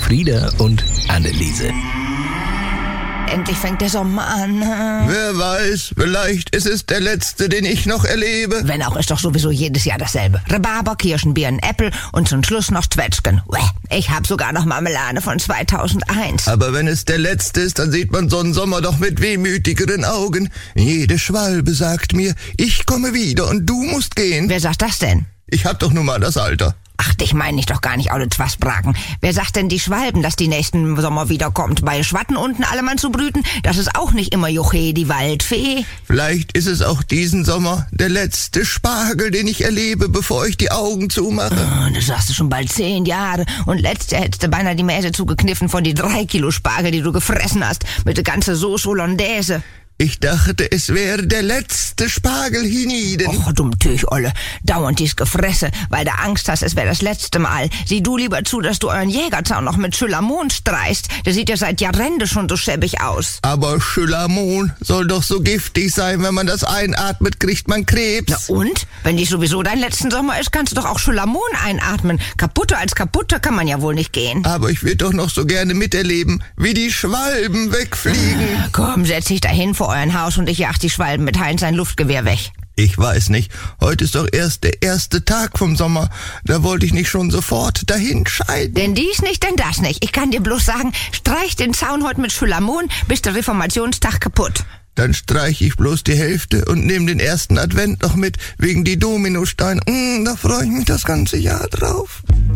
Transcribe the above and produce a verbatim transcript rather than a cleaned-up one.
Frieda und Anneliese. Endlich fängt der Sommer an. Wer weiß, vielleicht ist es der letzte, den ich noch erlebe. Wenn auch, ist doch sowieso jedes Jahr dasselbe. Rhabarber, Kirschen, Birnen, Äpfel und zum Schluss noch Zwetschgen. Ich hab sogar noch Marmelade von zweitausendeins. Aber wenn es der letzte ist, dann sieht man so einen Sommer doch mit wehmütigeren Augen. Jede Schwalbe sagt mir, ich komme wieder und du musst gehen. Wer sagt das denn? Ich hab doch nun mal das Alter. Ach, dich meine ich doch gar nicht, Aule Zwasbraken. Wer sagt denn die Schwalben, dass die nächsten Sommer wiederkommt? Bei Schwatten unten allemann zu brüten, das ist auch nicht immer Juche, die Waldfee. Vielleicht ist es auch diesen Sommer der letzte Spargel, den ich erlebe, bevor ich die Augen zumache. Oh, das sagst du schon bald zehn Jahre. Und letztes Jahr hättest du beinahe die Mäse zugekniffen von die drei Kilo Spargel, die du gefressen hast, mit der ganzen Sauce Hollandaise. Ich dachte, es wäre der letzte Spargel hienieden. Och, dumm Tüch, Olle. Dauernd dies Gefresse, weil du Angst hast, es wäre das letzte Mal. Sieh du lieber zu, dass du euren Jägerzaun noch mit Schülamon streichst. Der sieht ja seit Jahrhunderten schon so schäbig aus. Aber Schülamon soll doch so giftig sein, wenn man das einatmet, kriegt man Krebs. Na und? Wenn dies sowieso dein letzten Sommer ist, kannst du doch auch Schülamon einatmen. Kaputter als kaputter kann man ja wohl nicht gehen. Aber ich würde doch noch so gerne miterleben, wie die Schwalben wegfliegen. Komm, setz dich dahin vor euren Haus und ich jag die Schwalben mit Heinz sein Luftgewehr weg. Ich weiß nicht, heute ist doch erst der erste Tag vom Sommer. Da wollte ich nicht schon sofort dahin scheiden. Denn dies nicht, denn das nicht. Ich kann dir bloß sagen, streich den Zaun heute mit Schülamon, bis der Reformationstag kaputt. Dann streich ich bloß die Hälfte und nehme den ersten Advent noch mit, wegen die Dominosteine. Mm, da freue ich mich das ganze Jahr drauf.